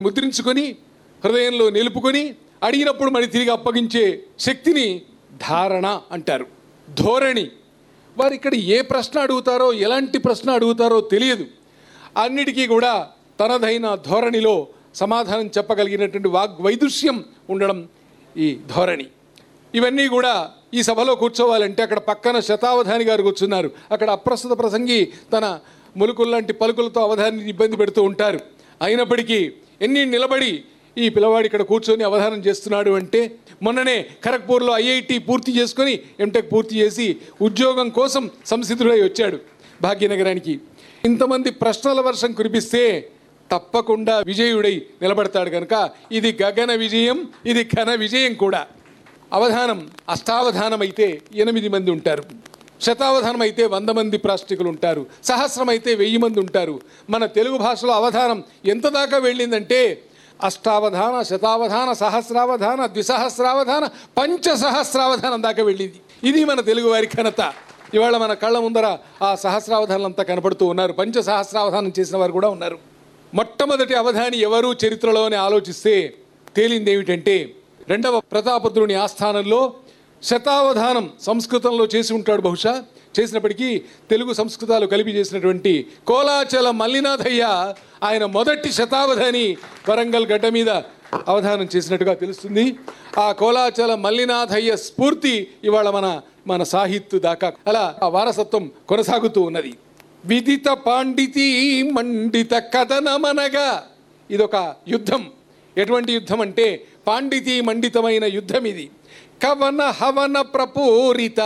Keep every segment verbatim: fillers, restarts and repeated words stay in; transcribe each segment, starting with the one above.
ముద్రించుకొని హృదయంలో నిలుపుకొని అడిగినప్పుడు మరి తిరిగి అప్పగించే శక్తిని ధారణ అంటారు. ధోరణి, వారు ఇక్కడ ఏ ప్రశ్న అడుగుతారో ఎలాంటి ప్రశ్న అడుగుతారో తెలియదు. అన్నిటికీ కూడా తనదైన ధోరణిలో సమాధానం చెప్పగలిగినటువంటి వాగ్వైదుష్యం ఉండడం ఈ ధోరణి. ఇవన్నీ కూడా ఈ సభలో కూర్చోవాలంటే అక్కడ పక్కన శతావధాని గారు కూర్చున్నారు. అక్కడ అప్రస్తుత ప్రసంగి తన ములుకుల్లాంటి పలుకులతో అవధాని ఇబ్బంది పెడుతూ ఉంటారు. అయినప్పటికీ ఎన్ని నిలబడి ఈ పిల్లవాడు ఇక్కడ కూర్చొని అవధానం చేస్తున్నాడు అంటే, మొన్ననే ఖరగ్పూర్లో ఐఐటి పూర్తి చేసుకొని ఎంటెక్ పూర్తి చేసి ఉద్యోగం కోసం సంసిద్ధుడై వచ్చాడు భాగ్యనగరానికి. ఇంతమంది ప్రశ్నల వర్షం కురిపిస్తే తప్పకుండా విజయుడై నిలబడతాడు కనుక ఇది గగన విజయం, ఇది ఘన విజయం కూడా. అవధానం అష్టావధానం అయితే ఎనిమిది మంది ఉంటారు, శతావధానం అయితే వంద మంది ప్రాష్టికులు ఉంటారు, సహస్రం అయితే వెయ్యి మంది ఉంటారు. మన తెలుగు భాషలో అవధానం ఎంత దాకా వెళ్ళిందంటే అష్టావధాన, శతావధాన, సహస్రావధాన, ద్విసహస్రావధాన, పంచసహస్రావధానం దాకా వెళ్ళింది. ఇది మన తెలుగు వారి ఘనత. ఇవాళ మన కళ్ళ ముందర ఆ సహస్రావధానంతా కనపడుతూ ఉన్నారు. పంచసహస్రావధానం చేసిన వారు కూడా ఉన్నారు. మొట్టమొదటి అవధాని ఎవరు చరిత్రలోనే ఆలోచిస్తే తేలింది ఏమిటంటే, రెండవ ప్రతాపరుద్రుని ఆస్థానంలో శతావధానం సంస్కృతంలో చేసి ఉంటాడు బహుశా. చేసినప్పటికీ తెలుగు సంస్కృతాలు కలిపి చేసినటువంటి కోలాచల మల్లినాథయ్య ఆయన మొదటి శతావధాని వరంగల్ గడ్డ మీద అవధానం చేసినట్టుగా తెలుస్తుంది. ఆ కోలాచల మల్లినాథయ్య స్ఫూర్తి ఇవాళ మన మన సాహిత్య దాకా అలా ఆ వారసత్వం కొనసాగుతూ ఉన్నది. విదిత పాండితీ మండిత కథనమనగా ఇదొక యుద్ధం. ఎటువంటి యుద్ధం అంటే పాండితీ మండితమైన యుద్ధం ఇది. కవన హవన ప్రపూరిత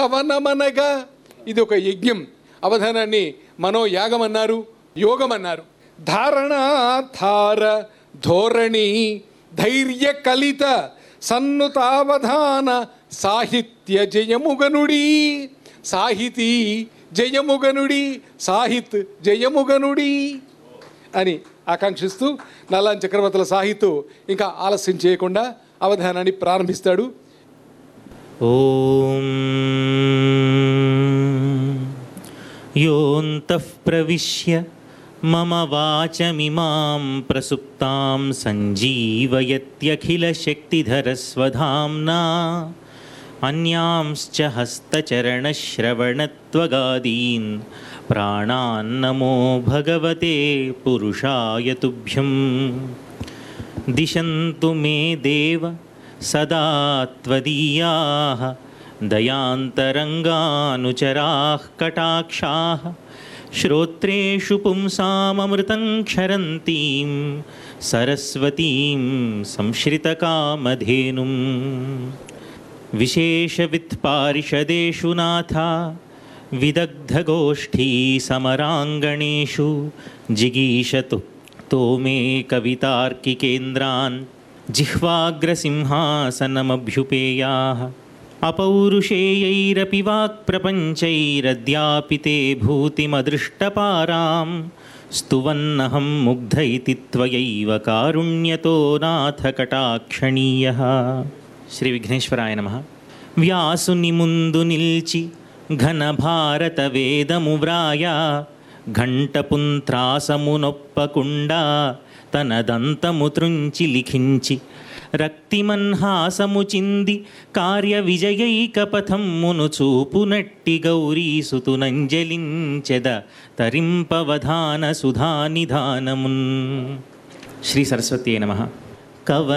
సవనమనగా ఇది ఒక యజ్ఞం. అవధానాన్ని మనోయాగం అన్నారు, యోగం అన్నారు. ధారణ ధార ధోరణి ధైర్య కలిత సన్నుతావధాన సాహిత్య జయముగనుడి. సాహితీ జయముగనుడి, సాహిత్ జయముగనుడి అని ఆకాంక్షిస్తూ నల్లాన్ చక్రవర్తుల సాహితు ఇంకా ఆలస్యం చేయకుండా అవధానాన్ని ప్రారంభిస్తాడు. ఓం యోంతః ప్రవిశ్య మమ వాచమిమాం ప్రసుప్తాం సంజీవయత్యఖిల శక్తిధరస్వధామ్నా అన్యాంశ్చ హస్తచరణశ్రవణత్వగాదీన్ ప్రాణాన్నమో భగవతే పురుషాయ తుభ్యం. దిశంతు మే దేవ సదా త్వదీయాః దయాంతరంగానుచరాః కటాక్షాః శ్రోత్రేషు పుంసామమృతం క్షరంతీం సరస్వతీం సంశ్రితకామధేనుం. విశేషవిత్పారిషదేషు నాథ విదగ్ధగోష్ఠీ సమరాంగణేషు జిగీషతు తోమే కవితార్కికేంద్రాన్ జిహ్వాగ్రసింహాసనమభ్యుపేయాః. అపౌరుషేయైరపి వాక్ప్రపంచైరద్యాపి తే భూతిమదృష్టపారాం స్తువన్నహం ముగ్ధ ఇతి త్వయైవ కారుణ్యతో నాథ కటాక్షణీయః. శ్రీ విఘ్నేశ్వరాయ నమః. వ్యాసుని ముందు నిల్చి ఘన భారత వేదము వ్రాయ ఘంటపుంత్రాసమునొప్పకుండా తనదంతము త్రుంచి లిఖించి రక్తిమన్హాసము చింది కార్య విజయైక పథమ్మును చూపునట్టి గౌరీసుతునంజలించెద తరింపవధాన సుధానిధానమున్. శ్రీ సరస్వతీ నమః. కవ